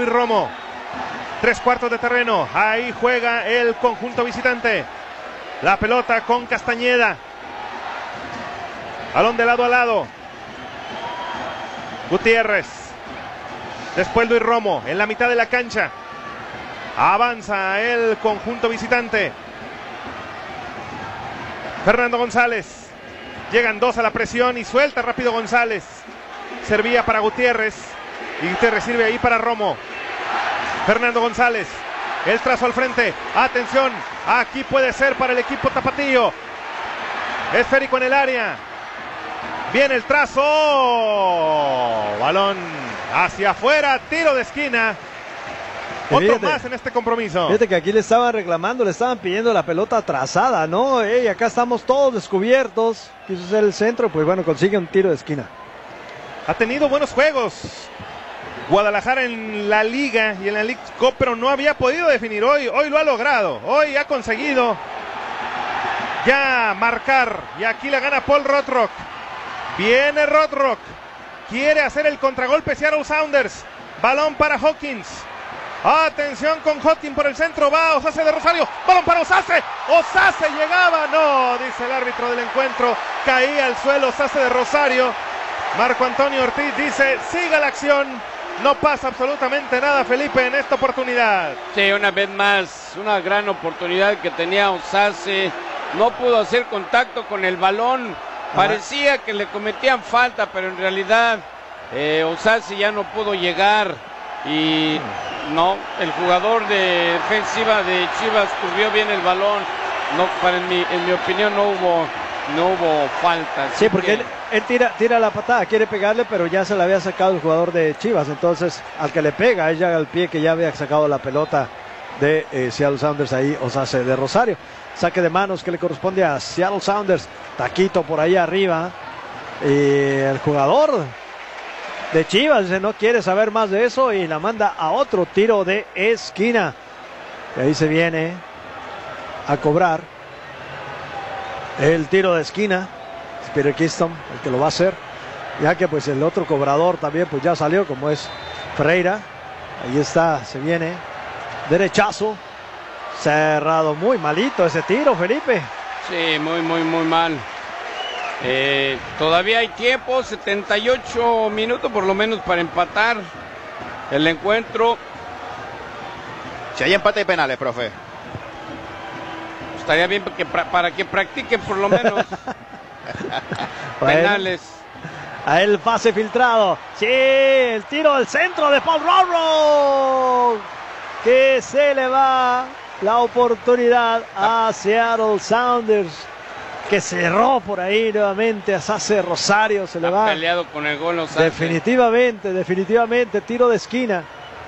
Luis Romo. 3/4 de terreno. Ahí juega el conjunto visitante. La pelota con Castañeda. Balón de lado a lado. Gutiérrez. Después Luis Romo en la mitad de la cancha. Avanza el conjunto visitante. Fernando González. Llegan dos a la presión y suelta rápido González. Servía para Gutiérrez. Y Gutiérrez sirve ahí para Romo. Fernando González. El trazo al frente. Atención. Aquí puede ser para el equipo tapatío. Esférico en el área. Viene el trazo. Balón hacia afuera. Tiro de esquina. Otro más en este compromiso. Fíjate que aquí le estaban reclamando, le estaban pidiendo la pelota trazada, ¿no? Y acá estamos todos descubiertos. Quiso ser el centro, pues bueno, consigue un tiro de esquina. Ha tenido buenos juegos Guadalajara en la Liga y en la League Cup, pero no había podido definir hoy. Hoy lo ha logrado. Hoy ha conseguido ya marcar. Y aquí la gana Paul Rothrock. Viene Rothrock. Quiere hacer el contragolpe Seattle Sounders. Balón para Hawkins. Atención con Hawkins por el centro. Va Osase de Rosario. Balón para Osase. Osase llegaba. No, dice el árbitro del encuentro. Caía al suelo Osase de Rosario. Marco Antonio Ortiz dice: siga la acción. No pasa absolutamente nada, Felipe, en esta oportunidad. Sí, una vez más, una gran oportunidad que tenía Osase. No pudo hacer contacto con el balón. Parecía que le cometían falta, pero en realidad Osase ya no pudo llegar. Y no, el jugador de defensiva de Chivas cubrió bien el balón. No, en mi opinión no hubo falta. Sí, porque él tira la patada, quiere pegarle, pero ya se la había sacado el jugador de Chivas. Entonces, al que le pega, ella al pie que ya había sacado la pelota de Seattle Sounders ahí, Osase de Rosario. Saque de manos que le corresponde a Seattle Sounders. Taquito por ahí arriba. Y el jugador de Chivas dice: no quiere saber más de eso, y la manda a otro tiro de esquina. Y ahí se viene a cobrar el tiro de esquina. Peter Kingston, el que lo va a hacer, ya que pues el otro cobrador también pues ya salió, como es Freira. Ahí está, se viene derechazo, cerrado, muy malito ese tiro, Felipe. Sí, muy mal. Todavía hay tiempo, 78 minutos por lo menos para empatar el encuentro. Si hay empate y penales, profe. Estaría bien para que practiquen por lo menos. Bueno, penales. A el pase filtrado. Sí, el tiro al centro de Paul Rothrock. Que se le va la oportunidad a Seattle Sounders. Que cerró por ahí nuevamente a Osase Rosario. Se le va. Peleado con el gol Osase. Definitivamente. Tiro de esquina.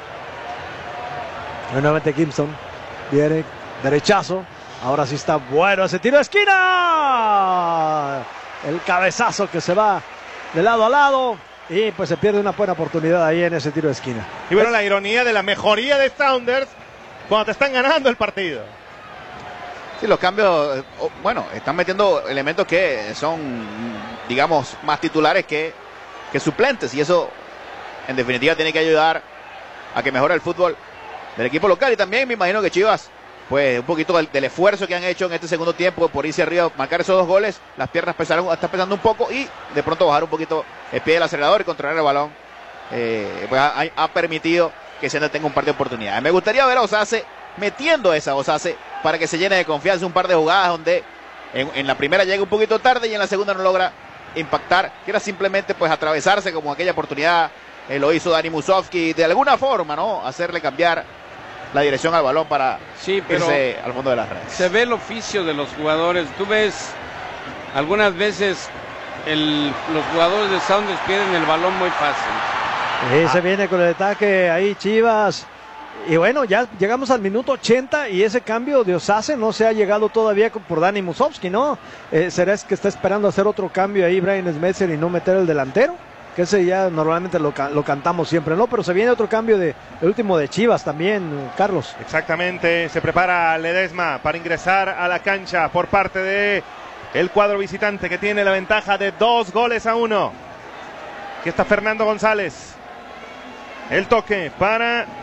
Nuevamente Kingston. Viene derechazo. Ahora sí está bueno ese tiro de esquina. El cabezazo que se va de lado a lado. Y pues se pierde una buena oportunidad ahí en ese tiro de esquina. Y bueno, la ironía de la mejoría de Sounders cuando te están ganando el partido. Sí, los cambios, bueno, están metiendo elementos que son, digamos, más titulares que suplentes. Y eso, en definitiva, tiene que ayudar a que mejore el fútbol del equipo local. Y también me imagino que Chivas, pues un poquito del esfuerzo que han hecho en este segundo tiempo por irse arriba, marcar esos dos goles, las piernas están pesando un poco y de pronto bajar un poquito el pie del acelerador y controlar el balón, pues ha permitido que Sender tenga un par de oportunidades. Me gustaría ver a Osase metiendo esa Osase para que se llene de confianza, un par de jugadas donde en la primera llega un poquito tarde y en la segunda no logra impactar, que era simplemente pues atravesarse como aquella oportunidad lo hizo Dani Musovski, de alguna forma, ¿no? Hacerle cambiar la dirección al balón para irse al fondo de las redes. Se ve el oficio de los jugadores. Tú ves algunas veces los jugadores de Sounders pierden el balón muy fácil. Se viene con el ataque ahí Chivas. Y bueno, ya llegamos al minuto 80 y ese cambio de Osase no se ha llegado todavía por Dani Musovski, ¿no? ¿Será que está esperando hacer otro cambio ahí Brian Schmetzer y no meter el delantero? Que ese ya normalmente lo cantamos siempre, ¿no? Pero se viene otro cambio el último de Chivas también, Carlos. Exactamente, se prepara Ledesma para ingresar a la cancha por parte de el cuadro visitante que tiene la ventaja de 2-1. Aquí está Fernando González. El toque para